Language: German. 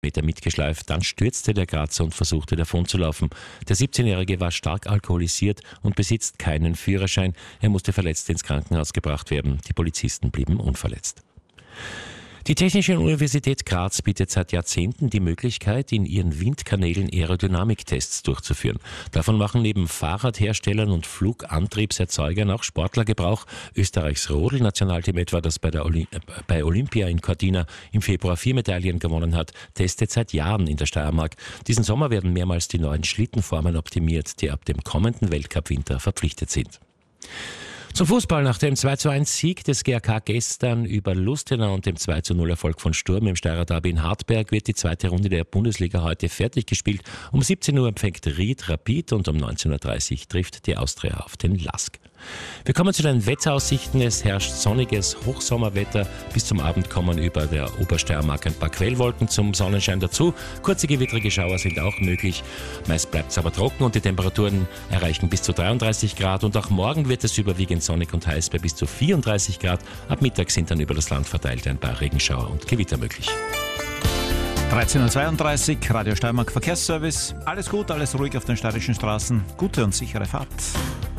Meter mitgeschleift. Dann stürzte der Grazer und versuchte davonzulaufen. Der 17-Jährige war stark alkoholisiert und besitzt keinen Führerschein. Er musste verletzt ins Krankenhaus gebracht werden. Die Polizisten blieben unverletzt. Die Technische Universität Graz bietet seit Jahrzehnten die Möglichkeit, in ihren Windkanälen Aerodynamiktests durchzuführen. Davon machen neben Fahrradherstellern und Flugantriebserzeugern auch Sportler Gebrauch. Österreichs Rodel-Nationalteam etwa, das bei Olympia in Cortina im Februar 4 Medaillen gewonnen hat, testet seit Jahren in der Steiermark. Diesen Sommer werden mehrmals die neuen Schlittenformen optimiert, die ab dem kommenden Weltcup-Winter verpflichtet sind. Zum Fußball: Nach dem 2:1-Sieg des GAK gestern über Lustenau und dem 2:0-Erfolg von Sturm im Steirer Derby in Hartberg wird die zweite Runde der Bundesliga heute fertig gespielt. Um 17 Uhr empfängt Ried Rapid und um 19:30 Uhr trifft die Austria auf den LASK. Wir kommen zu den Wetteraussichten. Es herrscht sonniges Hochsommerwetter. Bis zum Abend kommen über der Obersteiermark ein paar Quellwolken zum Sonnenschein dazu. Kurze gewittrige Schauer sind auch möglich. Meist bleibt es aber trocken und die Temperaturen erreichen bis zu 33 Grad. Und auch morgen wird es überwiegend sonnig und heiß bei bis zu 34 Grad. Ab Mittag sind dann über das Land verteilt ein paar Regenschauer und Gewitter möglich. 13:32 Uhr, Radio Steiermark Verkehrsservice. Alles gut, alles ruhig auf den steirischen Straßen. Gute und sichere Fahrt.